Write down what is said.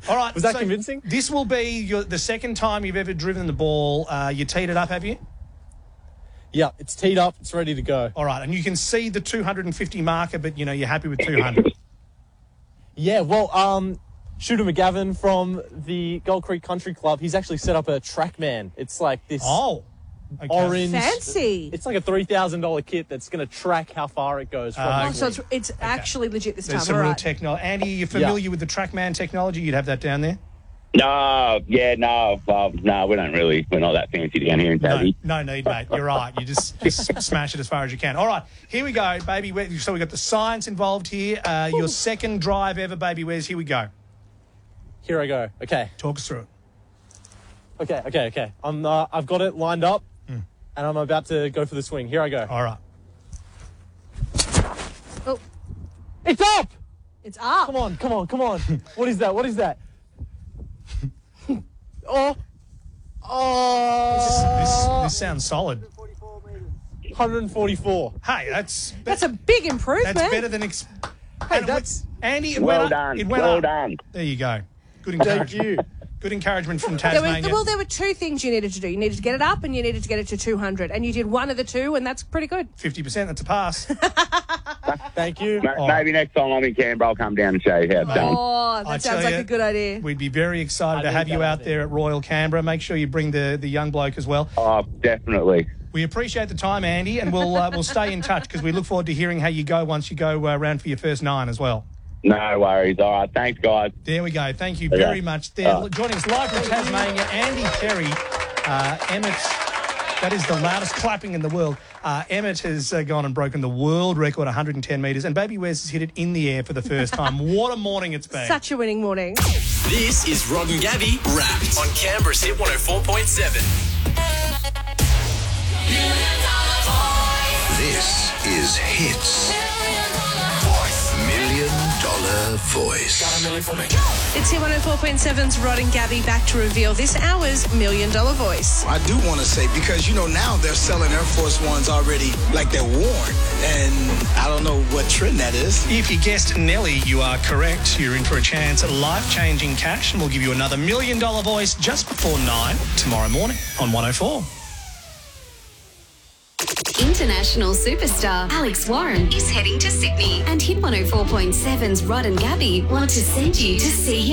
All right. Was that convincing? This will be the second time you've ever driven the ball. You teed it up, have you? Yeah, it's teed up. It's ready to go. All right. And you can see the 250 marker, but, you're happy with 200. Yeah, well, Shooter McGavin from the Gold Creek Country Club, he's actually set up a TrackMan. It's like this orange. Fancy. It's like a $3,000 kit that's going to track how far it goes. From So it's actually legit this time. There's some real technology. Andy, you're familiar with the TrackMan technology? You'd have that down there? No, we don't really. We're not that fancy down here in Tassie. No need, mate. You're right. You just smash it as far as you can. All right, here we go, baby. So we've got the science involved here. Your second drive ever, baby. Here we go. Here I go. Okay. Talk us through it. Okay. I've got it lined up, and I'm about to go for the swing. Here I go. All right. Oh. It's up! It's up. Come on. What is that? Oh. This sounds solid. 144. Hey, that's a big improvement. That's better than... Andy, Well done. There you go. Good encouragement. Thank you. Good encouragement from Tasmania. There were two things you needed to do. You needed to get it up and you needed to get it to 200. And you did one of the two, and that's pretty good. 50%, that's a pass. Thank you. Maybe next time I'm in Canberra, I'll come down and show you how it's done. Oh, that sounds like a good idea. We'd be very excited to have you out there at Royal Canberra. Make sure you bring the young bloke as well. Oh, definitely. We appreciate the time, Andy, and we'll stay in touch because we look forward to hearing how you go once you go around for your first 9 as well. No worries. All right. Thanks, guys. There we go. Thank you very much. Joining us live from Tasmania, Andy Terry. Emmett, that is the loudest clapping in the world. Emmett has gone and broken the world record, 110 metres, and Baby Wes has hit it in the air for the first time. What a morning it's been. Such a winning morning. This is Rod and Gabby Wrapped on Canberra's Hit 104.7. This is Hits. $1 Million Voice. It's Hit 104.7's Rod and Gabby back to reveal this hour's $1 Million Voice. I do want to say, because, now they're selling Air Force Ones already like they're worn. And I don't know what trend that is. If you guessed Nelly, you are correct. You're in for a chance at life-changing cash, and we'll give you another $1 Million Voice just before 9 tomorrow morning on 104. International superstar Alex Warren is heading to Sydney, and Hit 104.7's Rod and Gabby want to send you to see him.